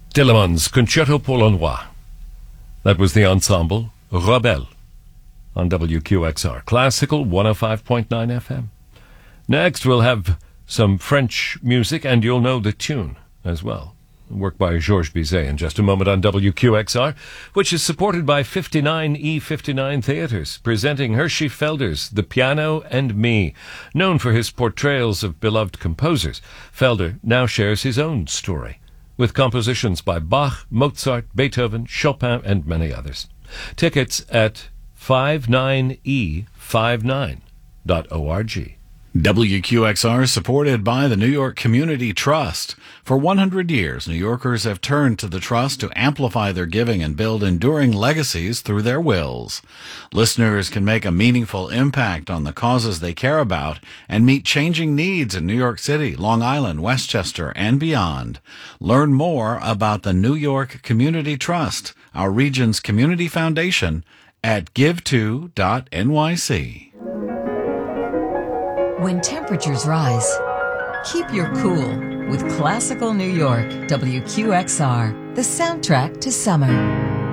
Teleman's Concerto Polonois. That was the ensemble Rebelle on WQXR Classical 105.9 FM. Next, we'll have some French music, and you'll know the tune as well. Work by Georges Bizet in just a moment on WQXR, which is supported by 59E59 Theatres, presenting Hershey Felder's The Piano and Me. Known for his portrayals of beloved composers, Felder now shares his own story, with compositions by Bach, Mozart, Beethoven, Chopin, and many others. Tickets at 59E59.org. WQXR is supported by the New York Community Trust. For 100 years, New Yorkers have turned to the Trust to amplify their giving and build enduring legacies through their wills. Listeners can make a meaningful impact on the causes they care about and meet changing needs in New York City, Long Island, Westchester, and beyond. Learn more about the New York Community Trust, our region's community foundation, at give2.nyc. When temperatures rise, keep your cool with Classical New York, WQXR, the soundtrack to summer.